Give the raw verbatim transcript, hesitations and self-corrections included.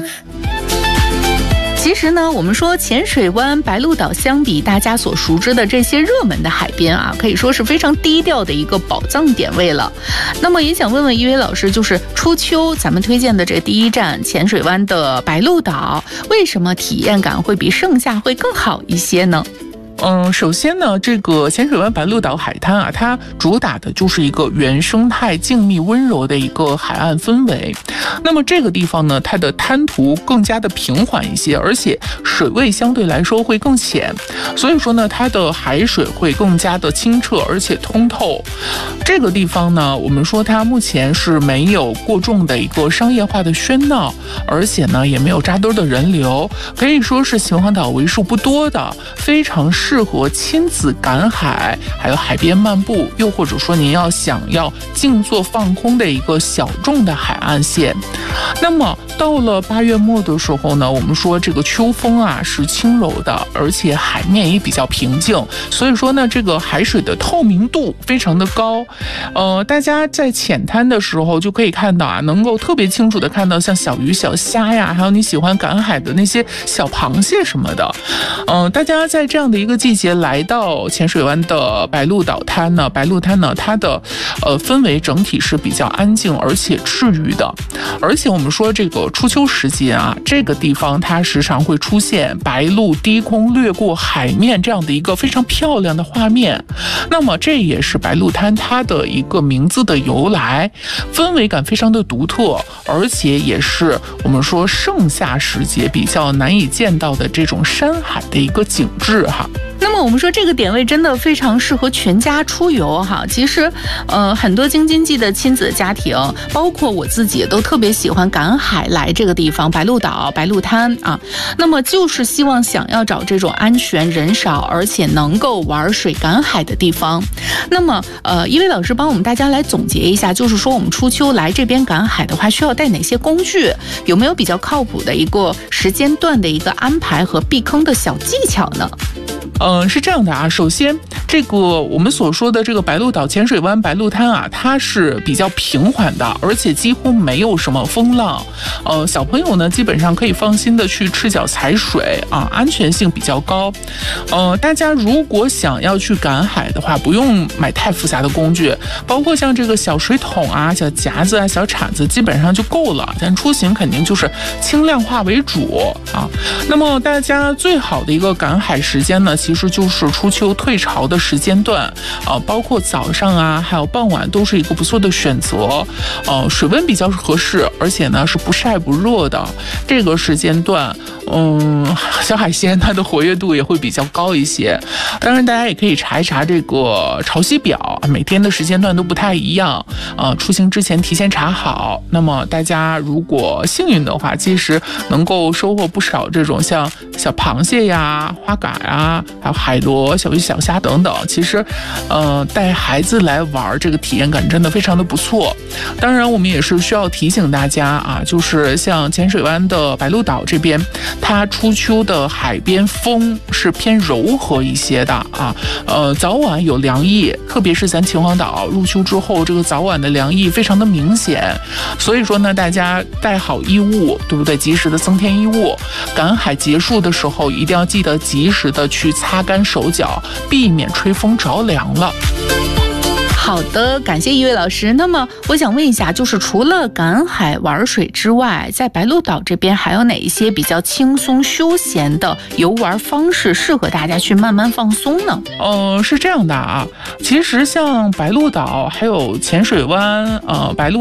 其实呢，我们说浅水湾、白鹭岛相比大家所熟知的这些热门的海边啊，可以说是非常低调的一个宝藏点位了。那么也想问问一位老师，就是初秋咱们推荐的这个第一站浅水湾的白鹭岛，为什么体验感会比盛夏会更好一些呢？ 嗯，首先呢，这个浅水湾白鹭岛海滩啊，它主打的就是一个原生态、静谧、温柔的一个海岸氛围。那么这个地方呢，它的滩涂更加的平缓一些，而且水位相对来说会更浅，所以说呢，它的海水会更加的清澈而且通透。这个地方呢，我们说它目前是没有过重的一个商业化的喧闹，而且呢，也没有扎堆的人流，可以说是秦皇岛为数不多的非常适适合亲子赶海，还有海边漫步，又或者说您要想要静坐放空的一个小众的海岸线。那么到了八月末的时候呢，我们说这个秋风啊是轻柔的，而且海面也比较平静，所以说呢，这个海水的透明度非常的高。呃，大家在浅滩的时候就可以看到啊，能够特别清楚的看到像小鱼、小虾呀，还有你喜欢赶海的那些小螃蟹什么的。嗯、呃，大家在这样的一个季节来到浅水湾的白鹭岛滩呢，白鹭滩呢，它的呃氛围整体是比较安静而且治愈的。而且我们说这个初秋时节啊，这个地方它时常会出现白鹭低空掠过海面这样的一个非常漂亮的画面。那么这也是白鹭滩它的一个名字的由来，氛围感非常的独特，而且也是我们说盛夏时节比较难以见到的这种山海的一个景致哈。 那么我们说这个点位真的非常适合全家出游哈。其实，呃，很多京津冀的亲子家庭，包括我自己，都特别喜欢赶海来这个地方，白鹭岛、白鹭滩啊。那么就是希望想要找这种安全、人少，而且能够玩水赶海的地方。那么，呃，一位老师帮我们大家来总结一下，就是说我们初秋来这边赶海的话，需要带哪些工具？有没有比较靠谱的一个时间段的一个安排和避坑的小技巧呢？ 嗯，是这样的啊。首先，这个我们所说的这个白鹭岛、浅水湾、白鹭滩啊，它是比较平缓的，而且几乎没有什么风浪。呃，小朋友呢，基本上可以放心的去赤脚踩水啊，安全性比较高。呃，大家如果想要去赶海的话，不用买太复杂的工具，包括像这个小水桶啊、小夹子啊、小铲子，基本上就够了。咱出行肯定就是轻量化为主啊。那么大家最好的一个赶海时间呢，其实就是初秋退潮的时间段啊，包括早上啊，还有傍晚都是一个不错的选择。呃，水温比较合适，而且呢是不晒不热的这个时间段。嗯，小海鲜它的活跃度也会比较高一些。当然，大家也可以查一查这个潮汐表，每天的时间段都不太一样啊。出行之前提前查好。那么大家如果幸运的话，其实能够收获不少这种像小螃蟹呀、花蛤啊，还有海螺、小鱼、小虾等等。其实，呃，带孩子来玩，这个体验感真的非常的不错。当然，我们也是需要提醒大家啊，就是像浅水湾的白鹭岛这边，它初秋的海边风是偏柔和一些的啊，呃，早晚有凉意，特别是咱秦皇岛入秋之后，这个早晚的凉意非常的明显。所以说呢，大家带好衣物，对不对？及时的增添衣物。赶海结束的时候，一定要记得及时的去擦干手脚，避免吹风着凉了。 好的，感谢一位老师。那么我想问一下，就是除了赶海玩水之外，在白鹭岛这边还有哪一些比较轻松休闲的游玩方式适合大家去慢慢放松呢？ 呃，是这样的啊，其实像白鹭岛还有浅水湾，呃，白鹭